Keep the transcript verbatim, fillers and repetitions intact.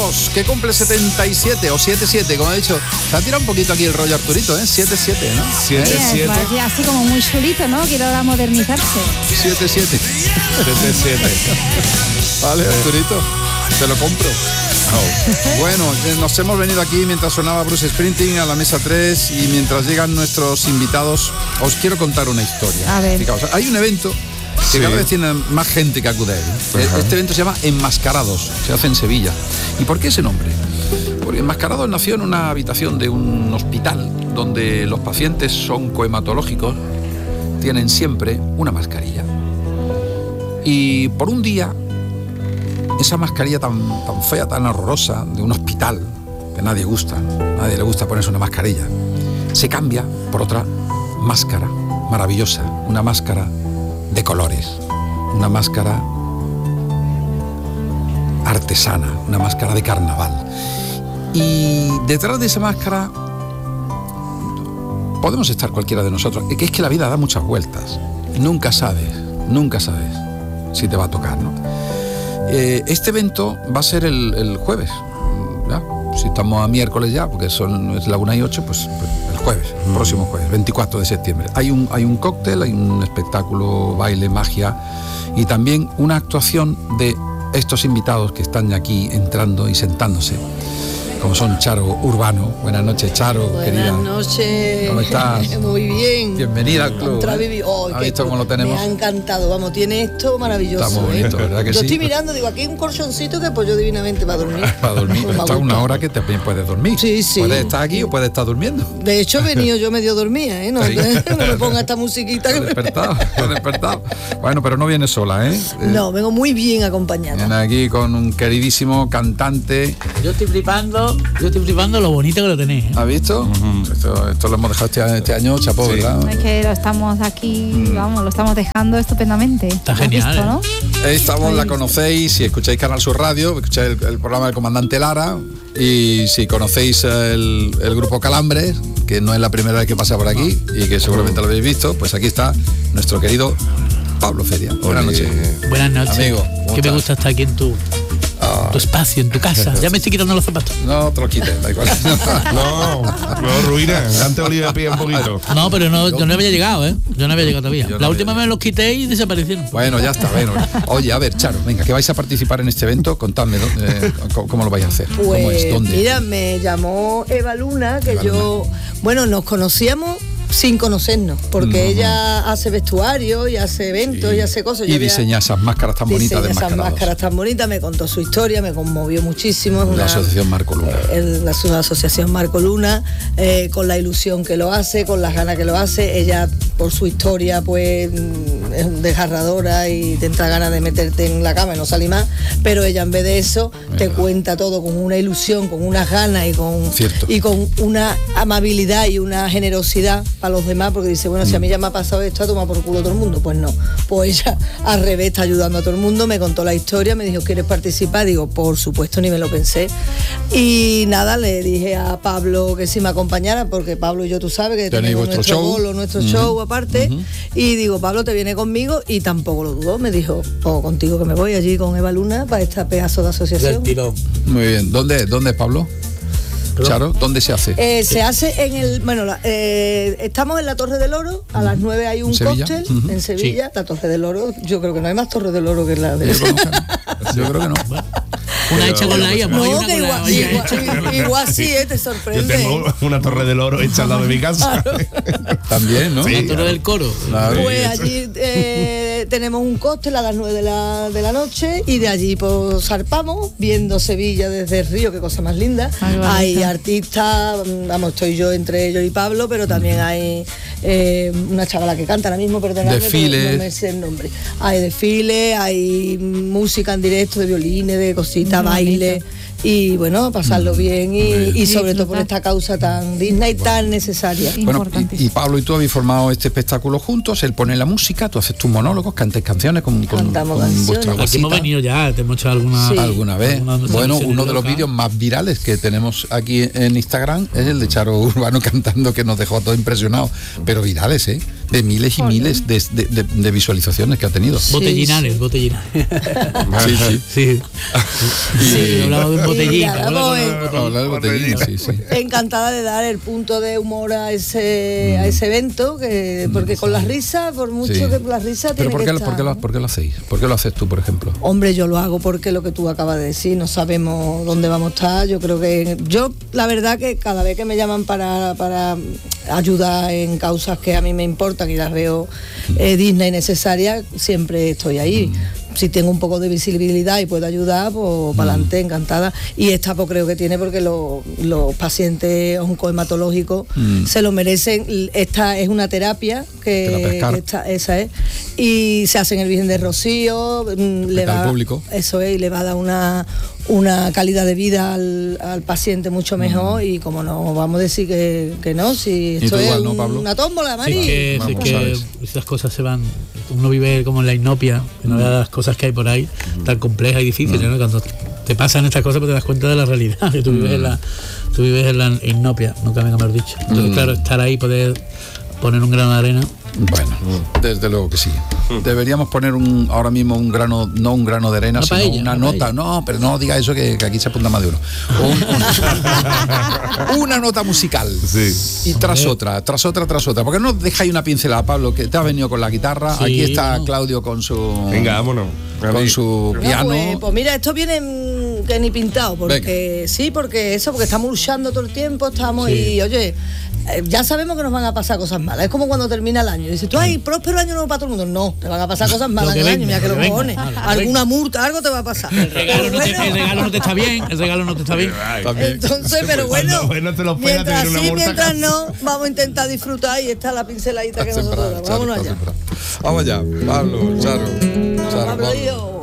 Carlos, que cumple setenta y siete o setenta y siete, como he dicho. Se ha tirado un poquito aquí el rollo Arturito, ¿eh? setenta y siete, ¿no? setenta y siete. Sí, así como muy chulito, ¿no? Quiero ahora modernizarse. setenta y siete. setenta y siete. Vale, Arturito, te lo compro. Oh. Bueno, nos hemos venido aquí mientras sonaba Bruce Springsteen a la mesa tres y mientras llegan nuestros invitados, os quiero contar una historia. A ver. Fijaos, hay un evento que sí. cada vez tiene más gente que acude a él. Uh-huh. Este evento se llama Enmascarados, se hace en Sevilla. ¿Y por qué ese nombre? Porque Enmascarados nació en una habitación de un hospital donde los pacientes oncohematológicos tienen siempre una mascarilla. Y por un día, esa mascarilla tan, tan fea, tan horrorosa, de un hospital, que nadie gusta, nadie le gusta ponerse una mascarilla, se cambia por otra máscara maravillosa, una máscara de colores, una máscara artesana, una máscara de carnaval. Y detrás de esa máscara podemos estar cualquiera de nosotros, que es que la vida da muchas vueltas, nunca sabes, nunca sabes si te va a tocar, ¿no? Eh, este evento va a ser el, el jueves, ¿ya? Si estamos a miércoles ya, porque son es la una y ocho, pues, pues el jueves, el próximo jueves, veinticuatro de septiembre. Hay un, hay un cóctel, hay un espectáculo, baile, magia y también una actuación de estos invitados que están aquí entrando y sentándose, como son Charo Urbano. Buenas noches, Charo, Buenas querida. Buenas noches. ¿Cómo estás? Muy bien. Bienvenida al club. ¿Eh? Oh, ¿Has visto cómo lo tenemos? Me ha encantado, vamos, tiene esto maravilloso. Está muy bonito, ¿eh? ¿verdad que Yo sí? estoy mirando, digo, aquí hay un colchoncito que pues yo divinamente para dormir. Para dormir, Pues está una hora que también puedes dormir. Sí, sí. Puedes estar aquí o puedes estar durmiendo. De hecho, he venido yo medio dormida, ¿eh? No, Sí. no me ponga esta musiquita. Te has despertado, te has despertado. Bueno, pero no vienes sola, ¿eh? No, vengo muy bien acompañada. Viene aquí con un queridísimo cantante. Yo estoy flipando, yo estoy flipando lo bonito que lo tenéis, ¿eh? ¿Has visto? Uh-huh. esto, esto lo hemos dejado este, este año, chapó, sí. ¿verdad? Es que lo estamos aquí, mm. vamos, lo estamos dejando estupendamente. Está genial, visto, ¿no? Esta voz la conocéis si escucháis Canal Sur Radio, escucháis el, el programa del Comandante Lara, y si conocéis el, el grupo Calambres, que no es la primera vez que pasa por aquí y que seguramente lo habéis visto, pues aquí está nuestro querido Pablo Feria. Buenas noches. Buenas noches. Amigo, que me gusta estar aquí en tu, ah. tu espacio, en tu casa. Ya me estoy quitando los zapatos. No, te los quites, da igual. No, no, ruina. Antes olía de pie un poquito. No, pero no, yo no había llegado, ¿eh? Yo no había llegado todavía. No la última había. vez los quité y desaparecieron. Bueno, ya está, bueno. Oye, a ver, Charo, venga, que vais a participar en este evento, contadme eh, cómo lo vais a hacer. Pues ¿Cómo es? ¿Dónde? Mira, me llamó Eva Luna, que Eva yo, Luna. bueno, nos conocíamos sin conocernos, porque uh-huh. ella hace vestuario y hace eventos sí. y hace cosas. Y yo diseña esas máscaras tan bonitas de esas máscaras tan bonitas, me contó su historia, me conmovió muchísimo. Es la una, asociación Marco Luna. Eh, la, la asociación Marco Luna, eh, con la ilusión que lo hace, con las ganas que lo hace. Ella, por su historia, pues es desgarradora y te entra ganas de meterte en la cama y no salir más, pero ella en vez de eso Venga. te cuenta todo con una ilusión, con unas ganas y con, y con una amabilidad y una generosidad para los demás, porque dice, bueno, si a mí ya me ha pasado esto, a tomar por culo todo el mundo. Pues no, pues ella al revés está ayudando a todo el mundo, me contó la historia, me dijo, ¿quieres participar? Digo, por supuesto, ni me lo pensé. Y nada, le dije a Pablo que si me acompañara, porque Pablo y yo, tú sabes que tenemos nuestro show, bolo, nuestro uh-huh. show aparte, uh-huh. y digo, Pablo, ¿te viene conmigo? Y tampoco lo dudó, me dijo, pues contigo que me voy allí con Eva Luna para esta pedazo de asociación. Muy bien, ¿dónde, dónde es Pablo? Charo, ¿dónde se hace? Eh, se hace en el, bueno, la, eh, estamos en la Torre del Oro, a las nueve hay un cóctel uh-huh. en Sevilla, sí. La Torre del Oro, yo creo que no hay más Torre del Oro que la de... Yo creo que no. Yo creo que no. Una hecha con la I A, no, hay una que con igual, la I A igual, igual sí, eh, te sorprende. Yo tengo una Torre del Oro hecha al lado de mi casa. Claro. También, ¿no? Sí, la Torre del Coro. Claro. Pues allí eh, tenemos un cóctel a las nueve de la, de la noche y de allí pues zarpamos viendo Sevilla desde el río, qué cosa más linda. Ay, hay artistas, vamos, estoy yo entre ellos y Pablo, pero también hay eh, una chavala que canta ahora mismo, perdóname, desfiles. No me sé el nombre. Hay desfiles, hay música en directo de violines, de cositas, baile. Y bueno, pasarlo bien y, y sobre todo por esta causa tan digna y tan necesaria. Bueno, y, y Pablo y tú habéis formado este espectáculo juntos, él pone la música, tú haces tus monólogos, cantas canciones con, con, con vuestra voz. Aquí hemos venido ya, te hemos hecho alguna, sí. alguna vez. Alguna bueno, uno de los vídeos más virales que tenemos aquí en Instagram es el de Charo Urbano cantando, que nos dejó a todos impresionados, pero virales, ¿eh? de miles y miles de, de, de, de visualizaciones que ha tenido. Sí, botellinares, sí. botellinares. Sí, sí. Sí. Sí, hablaba de un botellín. Hablaba de botellín, sí, sí. Encantada de dar el punto de humor a ese, mm. a ese evento, que, porque con la risa, por mucho sí. que la risa tiene ¿Pero por que qué, estar... ¿por, qué lo, ¿por qué lo hacéis? ¿Por qué lo haces tú, por ejemplo? Hombre, yo lo hago porque lo que tú acabas de decir, no sabemos dónde vamos a estar. Yo creo que... Yo, la verdad que cada vez que me llaman para, para ayudar en causas que a mí me importan y las veo eh, dignas y necesarias, siempre estoy ahí. Si tengo un poco de visibilidad y puedo ayudar, pues para adelante, encantada. Y esta pues creo que tiene, porque los, los pacientes oncohematológicos mm. se lo merecen. Esta es una terapia que esta, esa es, y se hace en el Virgen de Rocío, le va, público. Eso es, y le va a dar una una calidad de vida al, al paciente mucho mejor, mm. y como no vamos a decir que, que no, si esto es igual, ¿no, Pablo? Una tómbola, Mari. Sí, que, sí, que esas cosas se van, uno vive como en la inopia, que no mm. vea las cosas que hay por ahí, mm. tan complejas y difíciles, mm. ¿no? Cuando te pasan estas cosas, pues te das cuenta de la realidad, que tú vives mm. en la tú vives en la inopia, nunca me han dicho. Entonces, mm. claro, estar ahí, poder poner un grano de arena. Bueno, desde luego que sí. Deberíamos poner un ahora mismo un grano, no un grano de arena, no sino ella, una no nota. No, pero no diga eso, que, que aquí se apunta más de uno. Un, un, una nota musical. Sí. Y tras Hombre. otra, tras otra, tras otra. ¿Por qué no dejáis una pincelada, Pablo, que te has venido con la guitarra? Sí, aquí está no. Claudio con su... Venga, vámonos. Con su no, piano. Pues, pues mira, esto viene que ni pintado, porque Venga. sí, porque eso, porque estamos luchando todo el tiempo, estamos sí. y oye, ya sabemos que nos van a pasar cosas malas. Es como cuando termina el año. Y dices, tú, ay, próspero año nuevo para todo el mundo. No, te van a pasar cosas malas en el año, mira que los cojones. Alguna multa, algo te va a pasar. El regalo, no te, el regalo no te está bien, el regalo no te está bien. Entonces, pero bueno, bueno te lo mientras sí, una mientras no, vamos a intentar disfrutar, y está la pinceladita que nosotros damos. Vámonos allá. Vamos allá, Pablo, Charo. Charo, Pablo, Pablo.